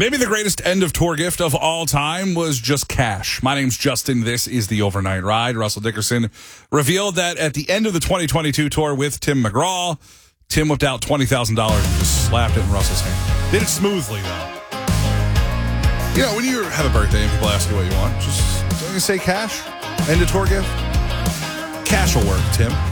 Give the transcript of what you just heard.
Maybe the greatest end of tour gift of all time was just cash. My name's Justin. This is the Overnight Ride. Russell Dickerson revealed that at the end of the 2022 tour with Tim McGraw, Tim whipped out $20,000 and just slapped it in Russell's hand. Did it smoothly, though. You know, when you have a birthday and people ask you what you want, just say cash. End of tour gift. Cash will work, Tim.